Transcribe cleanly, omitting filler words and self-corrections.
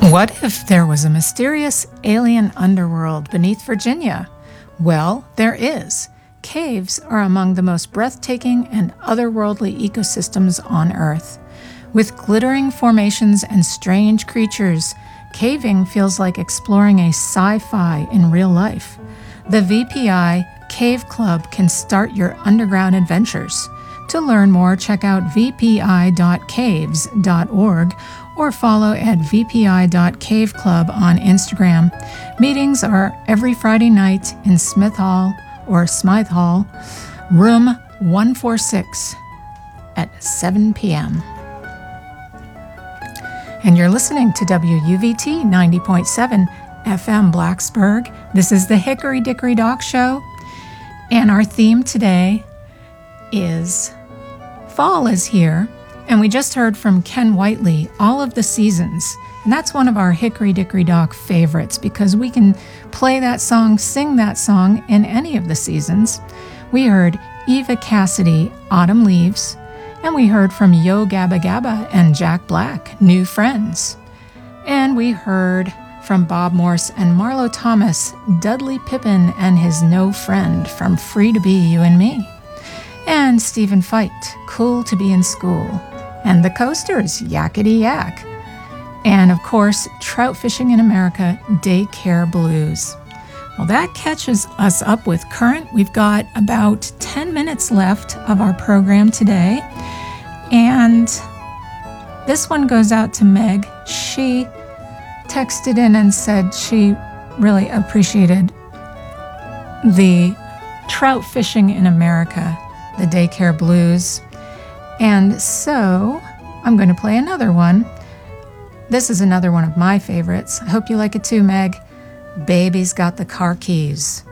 What if there was a mysterious alien underworld beneath Virginia? Well, there is. Caves are among the most breathtaking and otherworldly ecosystems on Earth. With glittering formations and strange creatures, caving feels like exploring a sci-fi in real life. The VPI Cave Club can start your underground adventures. To learn more, check out vpi.caves.org or follow at vpi.caveclub on Instagram. Meetings are every Friday night in Smythe Hall, room 146 at 7 p.m. And you're listening to WUVT 90.7 FM Blacksburg. This is the Hickory Dickory Dock Show. And our theme today is fall is here. And we just heard from Ken Whiteley, All of the Seasons. And that's one of our Hickory Dickory Dock favorites because we can play that song, sing that song in any of the seasons. We heard Eva Cassidy, Autumn Leaves. And we heard from Yo Gabba Gabba and Jack Black, New Friends. And we heard from Bob Morse and Marlo Thomas, Dudley Pippin and His No Friend from Free to Be You and Me. And Stephen Feit, Cool to Be in School. And the Coasters, Yakety Yak. And of course, Trout Fishing in America, Daycare Blues. Well, that catches us up with current. We've got about 10 minutes left of our program today. And this one goes out to Meg. She texted in and said she really appreciated the Trout Fishing in America, the Daycare Blues. And so I'm going to play another one. This is another one of my favorites. I hope you like it too, Meg. Baby's Got the Car Keys.